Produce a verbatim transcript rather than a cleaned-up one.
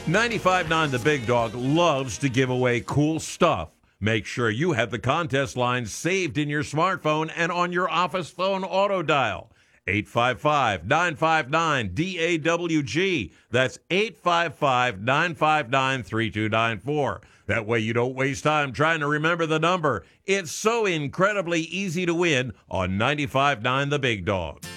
ninety-five point nine The Big Dog loves to give away cool stuff. Make sure you have the contest lines saved in your smartphone and on your office phone auto dial. eight five five, nine five nine, D A W G. That's eight five five, nine five nine, three two nine four. That way you don't waste time trying to remember the number. It's so incredibly easy to win on ninety-five point nine The Big Dog.